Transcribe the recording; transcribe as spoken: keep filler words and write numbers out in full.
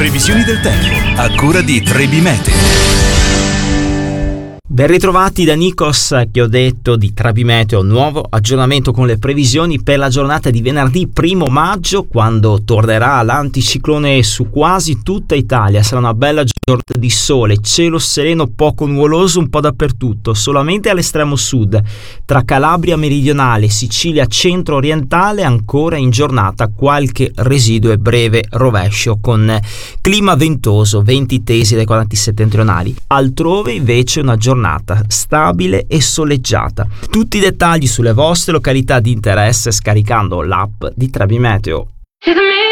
Previsioni del tempo a cura di Trebi Meteo. Ben ritrovati da Nikos, che ho detto di Trebi Meteo, nuovo aggiornamento con le previsioni per la giornata di venerdì primo maggio, quando tornerà l'anticiclone su quasi tutta Italia. Sarà una bella giornata di sole, cielo sereno poco nuvoloso un po' dappertutto, solamente all'estremo sud, tra Calabria meridionale, Sicilia centro-orientale, ancora in giornata qualche residuo e breve rovescio con clima ventoso, venti tesi dai quadranti settentrionali. Altrove invece una giornata stabile e soleggiata. Tutti i dettagli sulle vostre località di interesse scaricando l'app di Trebi Meteo.